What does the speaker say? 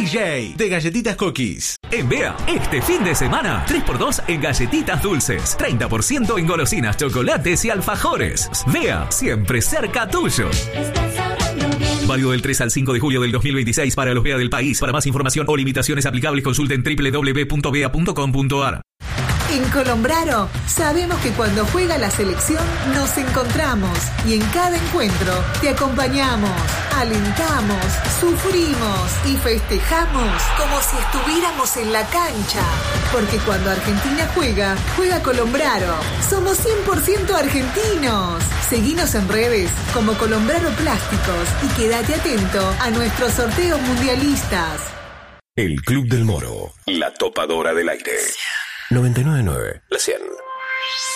DJ de Galletitas Cookies. En Bea, este fin de semana, 3x2 en galletitas dulces, 30% en golosinas, chocolates y alfajores. Bea, siempre cerca tuyo. Válido del 3 al 5 de julio del 2026 para los Bea del país. Para más información o limitaciones aplicables, consulten www.bea.com.ar. En Colombraro sabemos que cuando juega la selección nos encontramos y en cada encuentro te acompañamos, alentamos, sufrimos y festejamos como si estuviéramos en la cancha. Porque cuando Argentina juega, juega Colombraro. Somos 100% argentinos. Seguinos en redes como Colombraro Plásticos y quédate atento a nuestros sorteos mundialistas. El Club del Moro, la topadora del aire. 99.9, la 100.